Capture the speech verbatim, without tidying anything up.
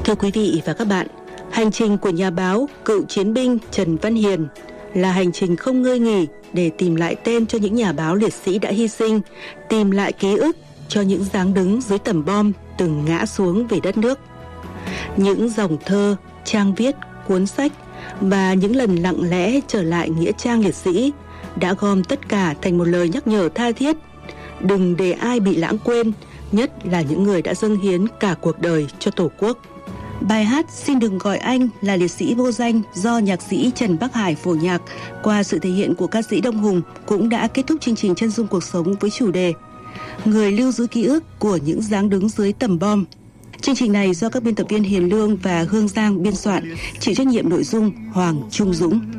Thưa quý vị và các bạn, hành trình của nhà báo, cựu chiến binh Trần Văn Hiền là hành trình không ngơi nghỉ để tìm lại tên cho những nhà báo liệt sĩ đã hy sinh, tìm lại ký ức cho những dáng đứng dưới tầm bom từng ngã xuống về đất nước. Những dòng thơ, trang viết, cuốn sách và những lần lặng lẽ trở lại nghĩa trang liệt sĩ đã gom tất cả thành một lời nhắc nhở tha thiết: đừng để ai bị lãng quên, nhất là những người đã dâng hiến cả cuộc đời cho Tổ quốc. Bài hát Xin đừng gọi anh là liệt sĩ vô danh do nhạc sĩ Trần Bắc Hải phổ nhạc qua sự thể hiện của ca sĩ Đông Hùng cũng đã kết thúc chương trình Chân dung cuộc sống với chủ đề Người lưu giữ ký ức của những dáng đứng dưới tầm bom. Chương trình này do các biên tập viên Hiền Lương và Hương Giang biên soạn, chịu trách nhiệm nội dung Hoàng Trung Dũng.